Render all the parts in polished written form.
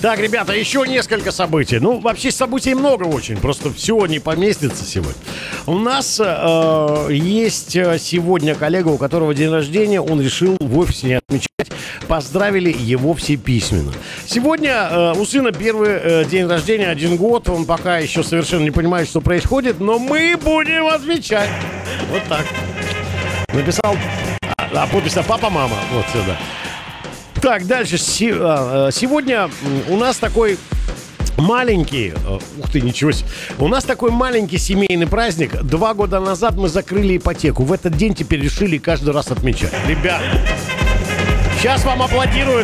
Так, ребята, еще несколько событий. Ну, вообще событий много очень, просто все не поместится сегодня. У нас есть сегодня коллега, у которого день рождения, он решил в офисе не отмечать. Поздравили его все письменно. Сегодня у сына первый день рождения, 1 год. Он пока еще совершенно не понимает, что происходит, но мы будем отмечать. Вот так. Написал, подпись папа-мама. Вот сюда. Так, дальше. Сегодня у нас такой маленький, ух ты, ничего себе. У нас такой маленький семейный праздник. 2 года назад мы закрыли ипотеку. В этот день теперь решили каждый раз отмечать. Ребят, сейчас вам аплодируют.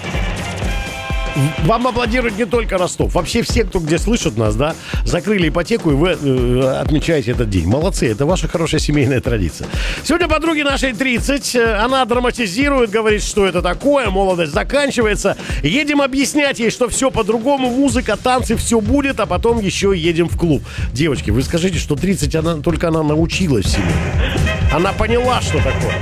Вам аплодирует не только Ростов. Вообще все, кто где слышат нас, да, закрыли ипотеку, и вы отмечаете этот день. Молодцы, это ваша хорошая семейная традиция. Сегодня подруге нашей 30. Она драматизирует, говорит, что это такое, молодость заканчивается. Едем объяснять ей, что все по-другому, музыка, танцы, все будет, а потом еще едем в клуб. Девочки, вы скажите, что 30 только она научилась всему. Она поняла, что такое.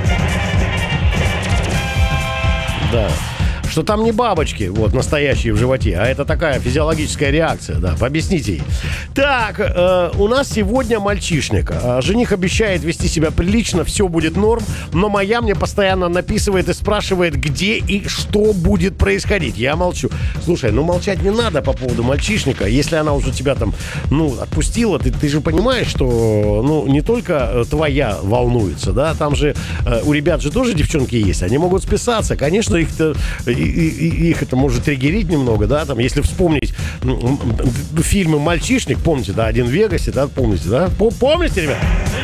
Да. Что там не бабочки, вот, настоящие в животе, а это такая физиологическая реакция, да, объясните ей. Так, у нас сегодня мальчишник. Жених обещает вести себя прилично, все будет норм, но моя мне постоянно написывает и спрашивает, где и что будет происходить. Я молчу. Слушай, ну молчать не надо по поводу мальчишника, если она уже тебя там, ну, отпустила, ты же понимаешь, что, ну, не только твоя волнуется, да, там же у ребят же тоже девчонки есть, они могут списаться, конечно, их это может триггерить немного, да, там, если вспомнить фильмы «Мальчишник», помните, да, «Один в Вегасе», да, помните, да? Помните, ребят?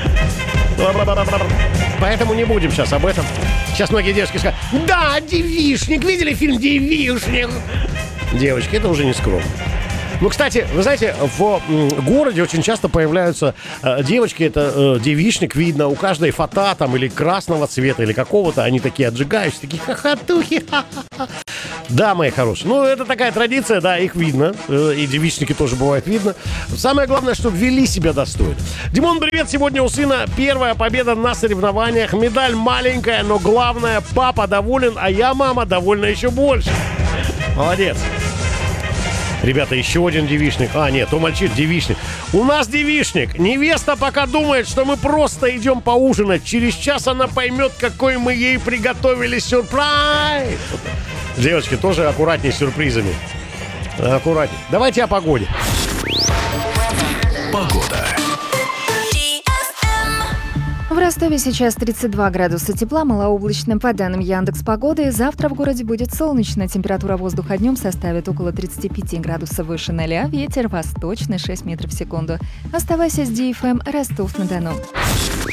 Поэтому не будем сейчас об этом. Сейчас многие девушки скажут: да, «Девичник», видели фильм «Девичник»? Девочки, это уже не скромно. Ну, кстати, вы знаете, в городе очень часто появляются девочки, это девичник, видно, у каждой фата там или красного цвета, или какого-то, они такие отжигающие, такие хохотухи, ха-ха-ха. Да, мои хорошие, ну, это такая традиция, да, их видно, и девичники тоже бывает видно. Самое главное, чтобы вели себя достойно. Димон, привет, сегодня у сына первая победа на соревнованиях, медаль маленькая, но главное, папа доволен, а я, мама, довольна еще больше. Молодец. Ребята, еще один девичник. А, нет, то мальчик девичник. У нас девичник. Невеста пока думает, что мы просто идем поужинать. Через час она поймет, какой мы ей приготовили сюрприз. Девочки, тоже аккуратнее с сюрпризами. Аккуратнее. Давайте о погоде. Погода. В Ростове сейчас 32 градуса тепла, малооблачно. По данным Яндекс.Погоды, завтра в городе будет солнечно. Температура воздуха днем составит около 35 градусов выше 0. Ветер восточный 6 метров в секунду. Оставайся с DFM Ростов-на-Дону.